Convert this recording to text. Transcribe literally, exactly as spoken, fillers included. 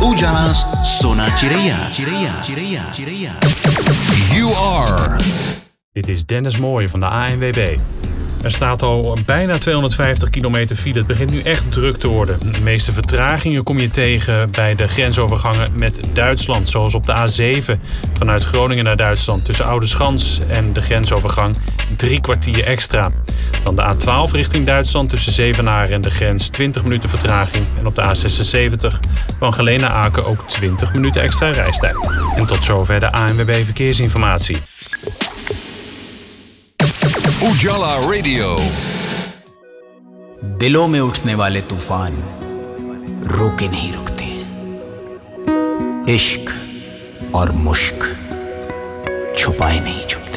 Ujala Sona Chiraya, Chiraya, Chiraya, Chiraya. You are. Dit is Dennis Mooij van de A N W B. Er staat al bijna tweehonderdvijftig kilometer file. Het begint nu echt druk te worden. De meeste vertragingen kom je tegen bij de grensovergangen met Duitsland. Zoals op de A zeven vanuit Groningen naar Duitsland. Tussen Oudeschans en de grensovergang drie kwartier extra. Dan de A twaalf richting Duitsland tussen Zevenaar en de grens twintig minuten vertraging. En op de A zesenzeventig van Geleen naar Aken ook twintig minuten extra reistijd. En tot zover de A N W B Verkeersinformatie. Ujala Radio. दिलों में उठने वाले तूफान रोके नहीं रुकते। इश्क और मुश्क छुपाए नहीं छुपते।